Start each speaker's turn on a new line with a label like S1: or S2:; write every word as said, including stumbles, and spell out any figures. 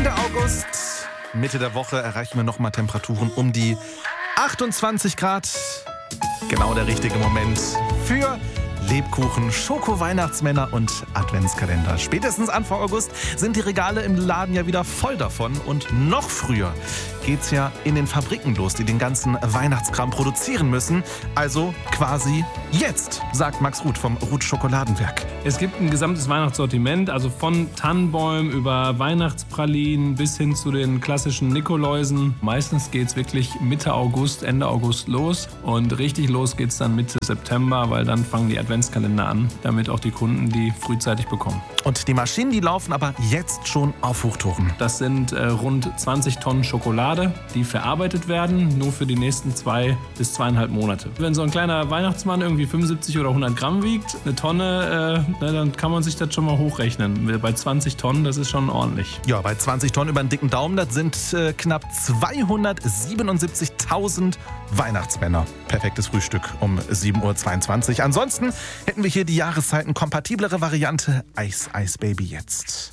S1: Ende August, Mitte der Woche erreichen wir nochmal Temperaturen um die achtundzwanzig Grad. Genau der richtige Moment für Lebkuchen, Schoko-Weihnachtsmänner und Adventskalender. Spätestens Anfang August sind die Regale im Laden ja wieder voll davon. Und noch früher geht's ja in den Fabriken los, die den ganzen Weihnachtskram produzieren müssen. Also quasi jetzt, sagt Max Ruth vom Ruth Schokoladenwerk.
S2: Es gibt ein gesamtes Weihnachtssortiment, also von Tannenbäumen über Weihnachtspralinen bis hin zu den klassischen Nikoläusen. Meistens geht's wirklich Mitte August, Ende August los. Und richtig los geht's dann Mitte September, weil dann fangen die Adventskalender an, damit auch die Kunden die frühzeitig bekommen.
S1: Und die Maschinen, die laufen aber jetzt schon auf Hochtouren.
S2: Das sind äh, rund zwanzig Tonnen Schokolade, die verarbeitet werden, nur für die nächsten zwei bis zweieinhalb Monate. Wenn so ein kleiner Weihnachtsmann irgendwie fünfundsiebzig oder hundert Gramm wiegt, eine Tonne, äh, ne, dann kann man sich das schon mal hochrechnen. Bei zwanzig Tonnen, das ist schon ordentlich.
S1: Ja, bei zwanzig Tonnen über den dicken Daumen, das sind äh, knapp zweihundertsiebenundsiebzigtausend Weihnachtsmänner. Perfektes Frühstück um sieben Uhr zweiundzwanzig. Ansonsten hätten wir hier die Jahreszeiten kompatiblere Variante Eis Eis Baby jetzt.